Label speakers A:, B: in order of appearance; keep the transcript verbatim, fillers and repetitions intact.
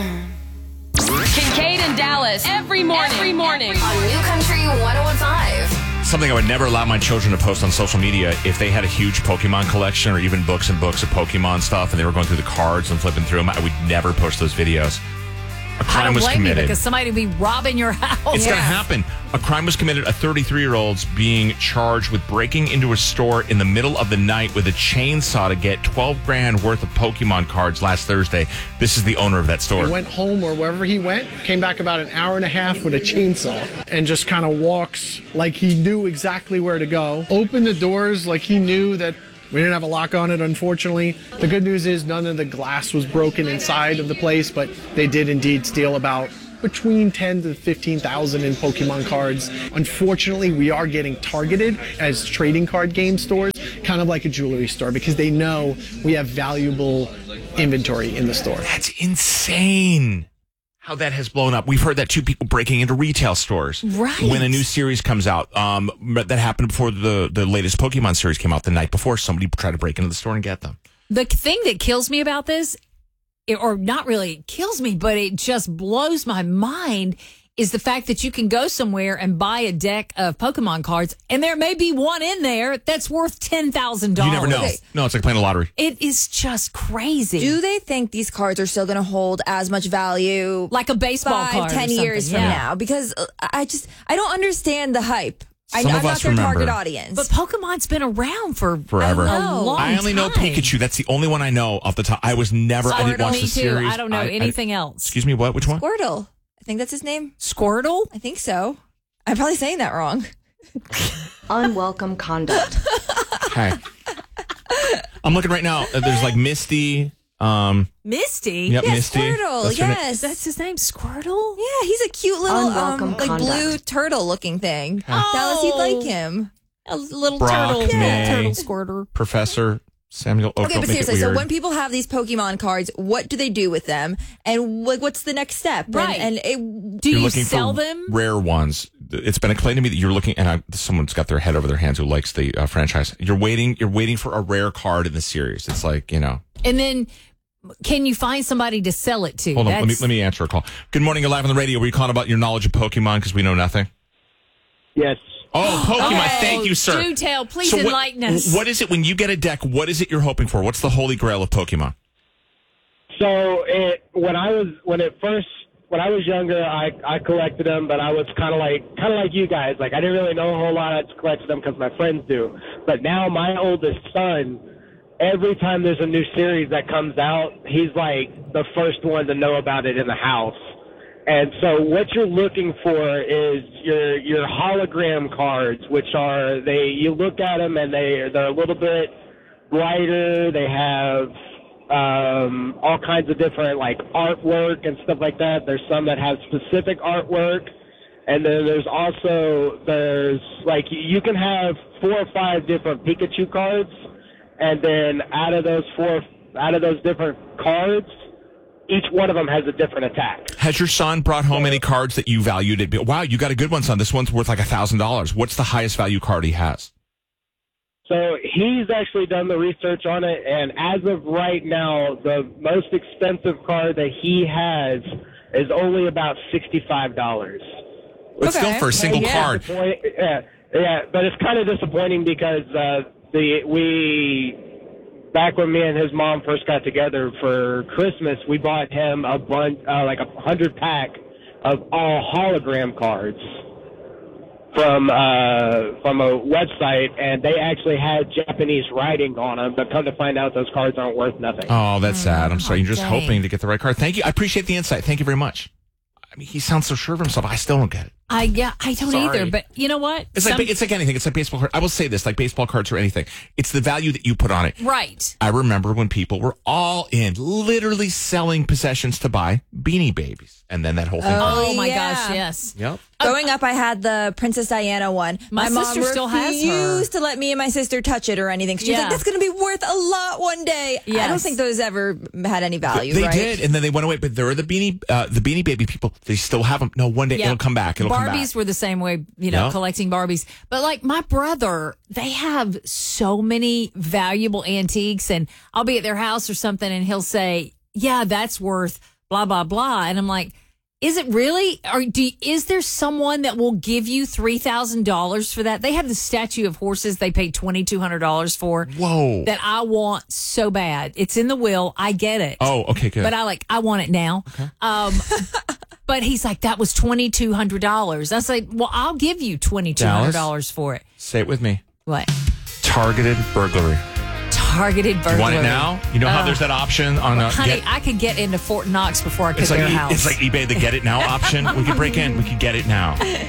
A: Kincaid and Dallas every morning. Every morning
B: on New Country one oh one five.
C: Something I would never allow my children to post on social media if they had a huge Pokemon collection or even books and books of Pokemon stuff and they were going through the cards and flipping through them. I would never post those videos. A crime
D: I don't
C: was
D: blame
C: committed.
D: you because somebody would be robbing your house.
C: It's
D: yeah.
C: going to happen. A crime was committed. A thirty-three-year-old's being charged with breaking into a store in the middle of the night with a chainsaw to get twelve grand worth of Pokemon cards last Thursday. This is the owner of that store.
E: He went home or wherever he went, came back about an hour and a half with a chainsaw and just kind of walks like he knew exactly where to go. Opened the doors like he knew that we didn't have a lock on it, unfortunately. The good news is none of the glass was broken inside of the place, but they did indeed steal about between ten to fifteen thousand in Pokemon cards. Unfortunately, we are getting targeted as trading card game stores, kind of like a jewelry store, because they know we have valuable inventory in the store.
C: That's insane. How that has blown up. We've heard that too, people breaking into retail stores.
D: Right.
C: When a new series comes out. Um, that happened before the, the latest Pokemon series came out the night before. Somebody tried to break into the store and get them.
D: The thing that kills me about this, it, or not really kills me, but it just blows my mind, is the fact that you can go somewhere and buy a deck of Pokemon cards, and there may be one in there that's worth ten thousand dollars.
C: You never know. No, it's like playing a lottery.
D: It is just crazy.
F: Do they think these cards are still going to hold as much value,
D: like a baseball
F: five,
D: card,
F: ten
D: or
F: years from
D: yeah.
F: now? Because I just I don't understand the hype. I,
C: Some
F: I'm
C: of
F: not
C: us
F: their
C: remember.
F: target audience.
D: But Pokemon's been around for
C: Forever.
D: a long
C: I only know
D: time.
C: Pikachu. That's the only one I know off the top. I was never. I didn't
D: Squirtle,
C: watch
D: me
C: the
D: too.
C: series.
D: I don't know
C: I-
D: anything
C: I-
D: else.
C: Excuse me. What? Which one?
F: Squirtle. I think that's his name.
D: Squirtle?
F: I think so. I'm probably saying that wrong.
B: Unwelcome conduct.
C: Hi. I'm looking right now. Uh, There's like Misty. Um,
D: Misty?
C: Yep,
F: Yeah,
C: Misty.
F: Squirtle.
C: That's her name.
F: Yes.
D: That's his name, Squirtle?
F: Yeah, he's a cute little
B: Unwelcome
F: um, like
B: conduct.
F: blue turtle looking thing.
D: Oh.
F: Dallas, you'd like him.
D: A little
C: Brock,
D: turtle.
C: May.
D: Turtle squirter.
C: Professor Samuel. Oh,
F: Okay,
C: don't
F: but
C: make it
F: seriously, so
C: weird.
F: when people have these Pokemon cards, what do they do with them? And like, what's the next step? And-
D: Right.
F: And, it,
D: Do
C: You're
D: you
C: looking
D: sell
C: for
D: them?
C: rare ones. It's been explained to me that you're looking, and I, someone's got their head over their hands who likes the uh, franchise. You're waiting. You're waiting for a rare card in the series. It's like, you know.
D: And then can you find somebody to sell it to?
C: Hold on. Let me
D: That's-
C: let me answer a call. Good morning. You're live on the radio. Were you calling about your knowledge of Pokemon because we know nothing?
G: Yes.
C: Oh, Pokemon.
D: Okay.
C: Thank you, sir.
D: Do tell. Please
C: So what-
D: enlighten us.
C: What is it when you get a deck? What is it you're hoping for? What's the holy grail of Pokemon?
G: So it when I was when it first when I was younger, I I collected them, but I was kind of like kind of like you guys. Like I didn't really know a whole lot. I just collected them because my friends do. But now my oldest son, every time there's a new series that comes out, he's like the first one to know about it in the house. And so what you're looking for is your your hologram cards, which are they you look at them and they they're a little bit brighter. They have um, all kinds of different like artwork and stuff like that. There's some that have specific artwork, and then there's also there's like you can have four or five different Pikachu cards, and then out of those four out of those different cards, each one of them has a different attack.
C: Has your son brought home any cards that you valued? It? Wow, you got a good one, son. This one's worth like a thousand dollars. What's the highest value card he has?
G: So he's actually done the research on it, and as of right now, the most expensive card that he has is only about sixty-five dollars.
C: It's still for a single
F: Yeah.
C: card.
G: Yeah, yeah, but it's kind of disappointing because uh, the we back when me and his mom first got together for Christmas, we bought him a bunch, uh, like a hundred pack of all hologram cards from uh, from a website, and they actually had Japanese writing on them. But come to find out, those cards aren't worth nothing.
C: Oh, that's sad. I'm sorry. You're just
D: dang.
C: hoping to get the right card. Thank you. I appreciate the insight. Thank you very much. I mean, he sounds so sure of himself. I still don't get it.
D: I yeah, I don't
C: Sorry.
D: either. But you know what?
C: It's
D: Some-
C: like it's like anything. It's like baseball cards. I will say this, like baseball cards or anything. It's the value that you put on it.
D: right.
C: I remember when people were all in, literally selling possessions to buy Beanie Babies, and then that whole thing.
D: Oh my
F: yeah.
D: gosh, yes.
C: Yep.
F: Growing up, I had the Princess Diana one.
D: My
F: mom
D: sister still has her.
F: refused to let me and my sister touch it or anything. She's
D: Yeah.
F: like, that's going to be worth a lot one day. I don't
D: Yes.
F: think those ever had any value,
C: They
F: right?
C: did, and then they went away. But there are the Beanie, uh, the Beanie Baby people. They still have them. No, one day
D: Yeah.
C: it'll come back. It'll come back.
D: Barbies were the same way, you know,
C: Yeah.
D: collecting Barbies. But like my brother, they have so many valuable antiques, and I'll be at their house or something, and he'll say, "Yeah, that's worth blah, blah, blah. And I'm like, is it really? Or do is there someone that will give you three thousand dollars for that? They have the statue of horses they paid twenty-two hundred dollars for.
C: Whoa.
D: That I want so bad. It's in the will. I get it.
C: Oh, okay, good.
D: But I like, I want it now. Okay. Um, but he's like, that was twenty-two hundred dollars. I was like, well, I'll give you twenty-two hundred dollars for it.
C: Say it with me.
D: What?
C: Targeted burglary.
D: Targeted burglary.
C: You want it now? You know how
D: Uh,
C: there's that option on
D: well,
C: a
D: honey,
C: get,
D: I could get into Fort Knox before I could
C: it's like
D: their
C: e-
D: house.
C: it's like eBay the get it now option. We could break in. We could get it now.